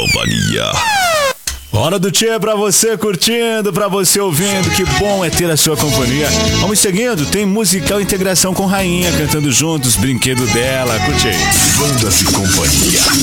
Companhia. Hora do Tchê pra você curtindo, pra você ouvindo, que bom é ter a sua companhia. Vamos seguindo, tem musical integração com Rainha, cantando juntos, brinquedo dela, curte aí. Bandas e Companhia.